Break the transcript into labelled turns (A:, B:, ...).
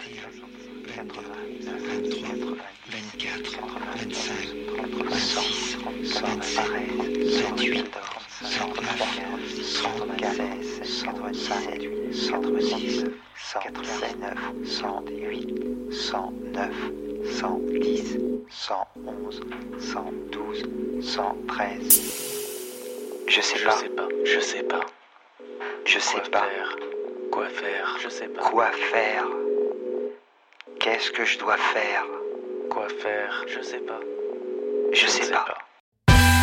A: 22, 23, 24, 25, 26, 27, 28, 29, 30, 99, 108, 109, 110, 111, 112, 113. Je sais pas.
B: Quoi faire, je sais pas.
A: Quoi faire? Qu'est-ce que je dois faire?
B: Quoi faire, je sais pas.
A: Je sais pas.